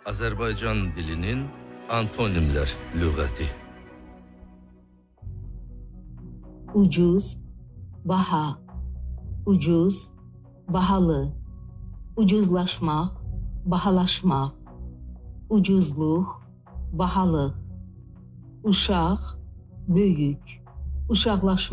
Azərbaycan dilinin antonimlər lüğəti. Ucuz, baha, ucuz, bahalı, ucuzlaşmaq, bahalaşmaq, ucuzluq, bahalıq, uşaq, böyük, uşaqlaşmaq.